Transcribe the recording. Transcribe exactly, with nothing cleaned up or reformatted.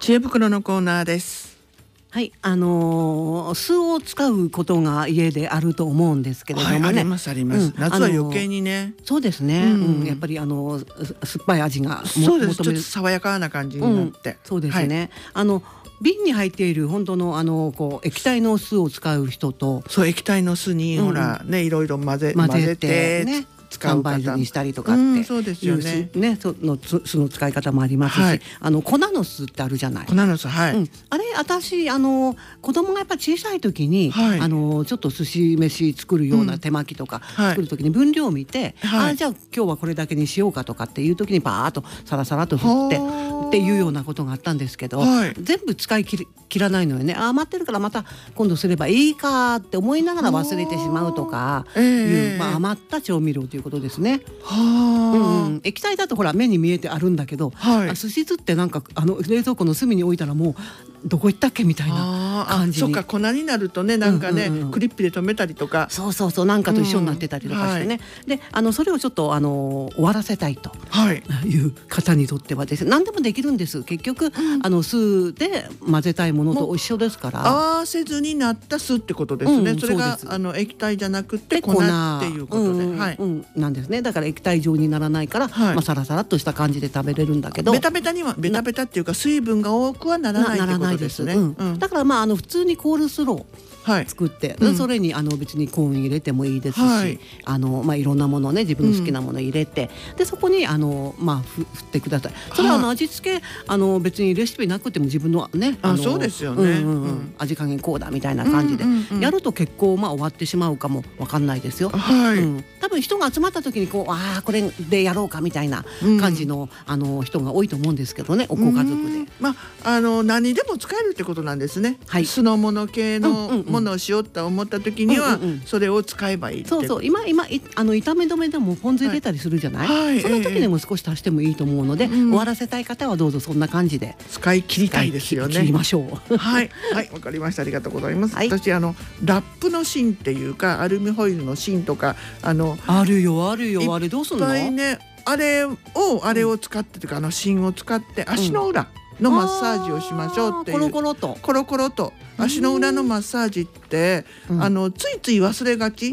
知恵袋のコーナーです。 はい、あのー、酢を使うことが家であると思うんですけれどもね、 はい、ありますあります、うん、夏は余計にね、 あのー、そうですね、うんうん、やっぱりあの酸っぱい味がそうです、ちょっと爽やかな感じになって、うん、 そうですね、はい、あの瓶に入っている本当のあのこう液体の酢を使う人と、 そう液体の酢に、うん、ほらねいろいろ混ぜ混ぜてね使う方、 三杯酢にしたりとかっていう、うん、 そうですよね。 ね、その酢の使い方もありますし、はい、あの粉の酢ってあるじゃない。 粉の酢、はい。うん、 あれ私あの子供がやっぱ小さい時に、はい、あのちょっと寿司飯作るような手巻きとか作る時に分量を見て、はい、あじゃあ今日はこれだけにしようかとかっていう時にバーッとサラサラと振ってっていうようなことがあったんですけど、はい、全部使い切り切らないのよね。あ余ってるからまた今度すればいいかって思いながら忘れてしまうとかいう、えーまあ、余った調味料ということですね。はうんうん、液体だとほら目に見えてあるんだけど、はい、寿司酢ってなんかあの冷蔵庫の隅に置いたらもうどこ行ったっけみたいな感じに。 ああ、そっか、粉になるとねなんかね、うんうんうん、クリップで留めたりとか、 そうそうそうなんかと一緒になってたりとかしてね、うんはい、であのそれをちょっとあの終わらせたいという方にとってはですね、何でもできるんです。結局、うん、あの酢で混ぜたいものと一緒ですから、 合わせずになった酢ってことですね、うん、それがあの液体じゃなくて粉っていうことで、うんはいうん、なんですね。だから液体状にならないから、はいまあ、サラサラっとした感じで食べれるんだけど、 ベタベタにはベタベタっていうか水分が多くはならないってことですね。うんうん、だからまああの普通にコールスロー作って、はい、それにあの別にコーン入れてもいいですし、はい、あのまあいろんなものね自分の好きなもの入れて、うん、でそこにあのまあふ振ってください。それはあの味付けあの別にレシピなくても自分のねあのそうですよね、うんうんうん、 味加減こうだみたいな感じで、うんうんうん、やると結構まあ終わってしまうかもわかんないですよ。はい、うん、多分人が集まった時にこうああこれでやろうかみたいな感じの、うん、あの人が多いと思うんですけどね、おご家族で。 まああの何でも使えるってことなんですね。はい、酢の物系のものをしようと思った時には、うんうんうん、それを使えばいいって。 そうそう今今あの炒め止めでもポン酢入れたりするじゃない、はい、その時でも少し足してもいいと思うので、えー、終わらせたい方はどうぞそんな感じで使い切りたいですよね。 切りましょう。 はいはいわかりました、ありがとうございます。はい、私あのラップの芯っていうかアルミホイルの芯とかあのあるよあるよ、あれどうすんの？ いっぱいねあれをあれを使ってというか、あの芯を使って足の裏のマッサージをしましょうっていう、 コロコロとコロコロと足の裏のマッサージって、うん、あのついつい忘れがち